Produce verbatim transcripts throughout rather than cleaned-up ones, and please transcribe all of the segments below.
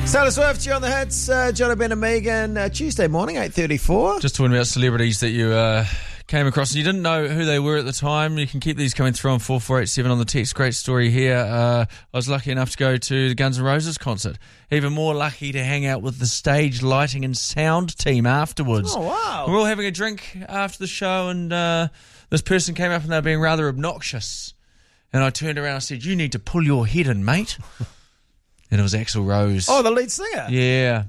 Taylor Swift, you're on the hits. Uh, John Ben and Megan, uh, Tuesday morning, eight thirty-four. Just talking about celebrities that you uh, came across and you didn't know who they were at the time. You can keep these coming through on four four eight seven on the text. Great story here. Uh, I was lucky enough to go to the Guns N' Roses concert. Even more lucky to hang out with the stage lighting and sound team afterwards. Oh, wow. We're all having a drink after the show and uh, this person came up and they were being rather obnoxious. And I turned around and I said, "You need to pull your head in, mate." And it was Axl Rose. Oh, the lead singer? Yeah.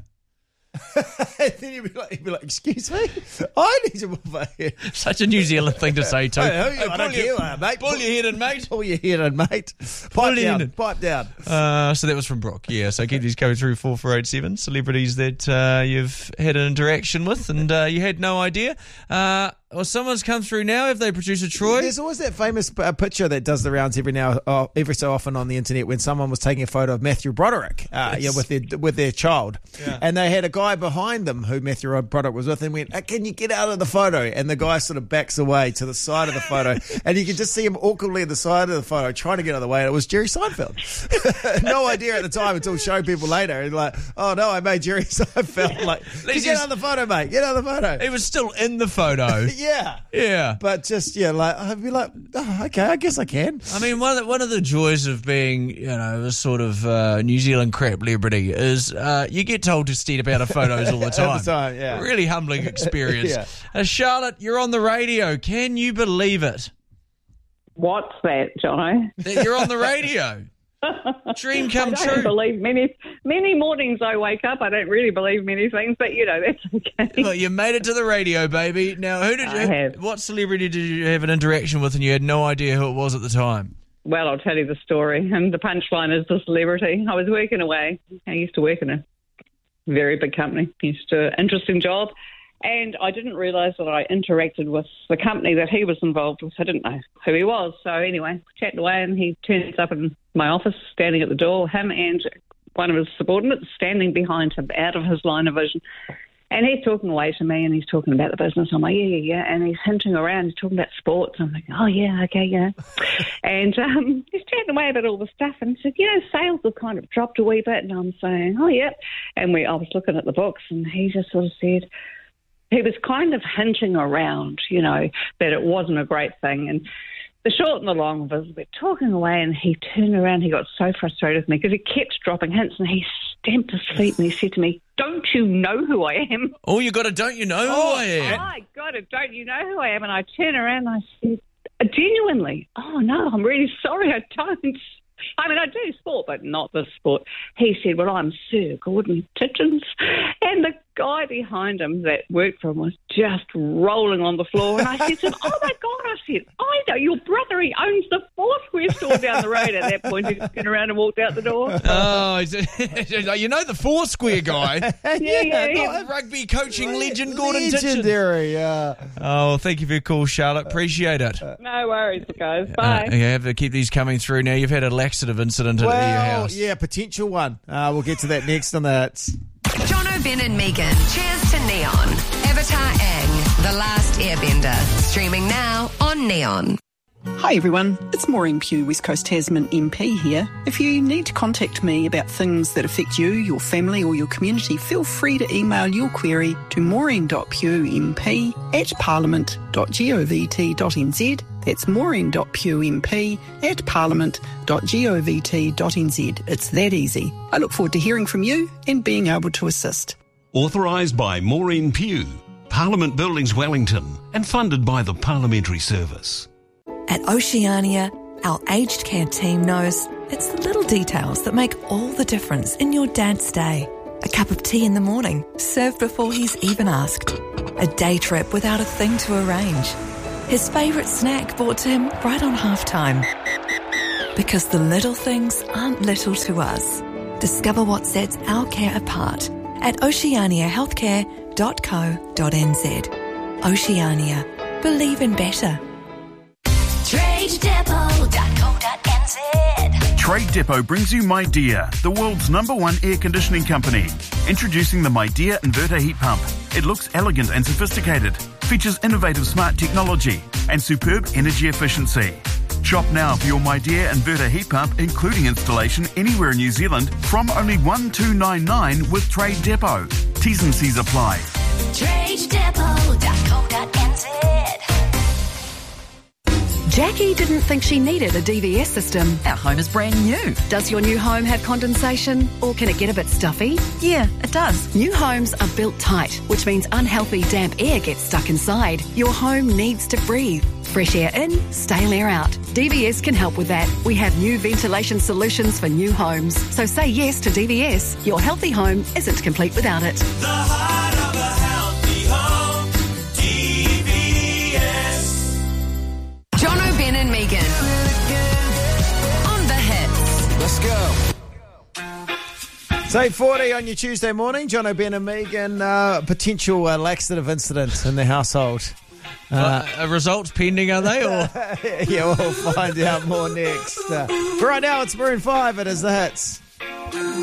And then you'd be, like, you'd be like, "Excuse me? I need to move my head." Such a New Zealand thing to say, too. Hey, who, Hey, I don't care, uh, mate. Pull your head in, mate. Pull your head in, mate. Pipe Pull down. in. Pipe down. Uh, so that was from Brooke, yeah. So keep these coming through four four eight seven. Celebrities that uh, you've had an interaction with and uh, you had no idea. Uh, well, someone's come through now. Have they producer Troy? There's always that famous uh, picture that does the rounds every now, uh, every so often on the internet when someone was taking a photo of Matthew Broderick, uh, Yes. yeah, with their with their child, Yeah. and they had a guy behind them who Matthew Broderick was with, and went, uh, "Can you get out of the photo?" And the guy sort of backs away to the side of the photo, and you can just see him awkwardly at the side of the photo trying to get out of the way. And it was Jerry Seinfeld. No idea at the time until showing people later, and like, "Oh no, I made Jerry Seinfeld." Like, least get he's- out of the photo, mate. Get out of the photo. He was still in the photo. Yeah. Yeah. But just, yeah, like, I'd be like, oh, okay, I guess I can. I mean, one of, the, one of the joys of being, you know, a sort of uh, New Zealand crap celebrity is uh, you get told to step out of photos all the time. All the time, yeah. Really humbling experience. Yeah. uh, Charlotte, you're on the radio. Can you believe it? What's that, Jono? That you're on the radio? Dream come I don't true. believe many many mornings I wake up. I don't really believe many things, but you know that's okay. Well, you made it to the radio, baby. Now, who did you? I have. What celebrity did you have an interaction with, and you had no idea who it was at the time? Well, I'll tell you the story, and the punchline is the celebrity. I was working away. I used to work in a very big company. Used to interesting job, and I didn't realise that I interacted with the company that he was involved with. I didn't know who he was. So anyway, chatting away, and he turns up in my office, standing at the door, him and one of his subordinates standing behind him, out of his line of vision. And he's talking away to me, and he's talking about the business. I'm like, yeah, yeah, yeah. And he's hinting around. He's talking about sports. I'm like, oh, yeah, okay, yeah. And um, he's chatting away about all the stuff. And he said, you know, sales have kind of dropped a wee bit. And I'm saying, oh, yeah. And we, I was looking at the books, and he just sort of said, he was kind of hinting around, you know, that it wasn't a great thing. And the short and the long of it is we're talking away, and he turned around. He got so frustrated with me because he kept dropping hints, and he stamped his feet, and he said to me, don't you know who I am? Oh, you got to, don't you know who Oh, I am? My God, don't you know who I am? And I turned around and I said, genuinely, oh, no, I'm really sorry, I don't. I mean, I do sport, but not this sport. He said, well, I'm Sir Gordon Tietjens. And the guy behind him that worked for him was just rolling on the floor. And I said to him, oh, my God, I said, I know your brother, he owns the Foursquare store down the road. At that point, he just turned around and walked out the door. Oh, you know the Foursquare guy? Yeah, yeah, yeah. Rugby coaching legend Gordon Tietjens. Legendary, yeah. Oh, thank you for your call, Charlotte. Appreciate it. No worries, guys. Bye. Uh, you have to keep these coming through now. You've had a laxative incident at your Well, house. yeah, potential one. Uh, we'll get to that next on the hits. Jono, Ben and Megan. Cheers to Neon. Avatar Aang, The Last Airbender. Streaming now on Neon. Hi everyone, it's Maureen Pugh, West Coast Tasman M P here. If you need to contact me about things that affect you, your family or your community, feel free to email your query to maureen.pughmp at parliament.govt.nz. That's maureen.pughmp at parliament.govt.nz. It's that easy. I look forward to hearing from you and being able to assist. Authorised by Maureen Pugh, Parliament Buildings Wellington, and funded by the Parliamentary Service. At Oceania, our aged care team knows it's the little details that make all the difference in your dad's day. A cup of tea in the morning, served before he's even asked. A day trip without a thing to arrange. His favourite snack brought to him right on halftime. Because the little things aren't little to us. Discover what sets our care apart at oceania healthcare dot co dot n z. Oceania. Believe in better. trade depot dot co dot n z. Trade Depot brings you MyDear, the world's number one air conditioning company. Introducing the MyDear Inverter Heat Pump. It looks elegant and sophisticated, features innovative smart technology, and superb energy efficiency. Shop now for your My Dear inverter heat pump, including installation anywhere in New Zealand, from only one two nine nine with Trade Depot. T's and C's apply. trade depot dot co dot n z. Jackie didn't think she needed a D V S system. Our home is brand new. Does your new home have condensation, or can it get a bit stuffy? Yeah, it does. New homes are built tight, which means unhealthy damp air gets stuck inside. Your home needs to breathe. Fresh air in, stale air out. D V S can help with that. We have new ventilation solutions for new homes. So say yes to D V S. Your healthy home isn't complete without it. The heart of a healthy home, D V S. John O'Ben and Megan on the hits. Let's go. It's eight forty on your Tuesday morning. John O'Ben and Megan, uh, potential uh, laxative incident in the household. Uh, uh, results pending, are they? Or yeah, we'll find out more next. Uh, for right now, it's Maroon five. It is the hits.